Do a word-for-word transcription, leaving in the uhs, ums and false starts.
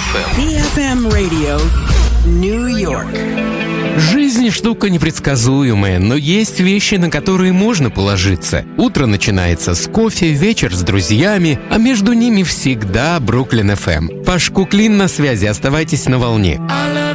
би эф эм Radio, Нью-Йорк. Жизнь штука непредсказуемая, но есть вещи, на которые можно положиться. Утро начинается с кофе, вечер с друзьями, а между ними всегда Бруклин эф эм. Паш Куклин на связи, оставайтесь на волне. I love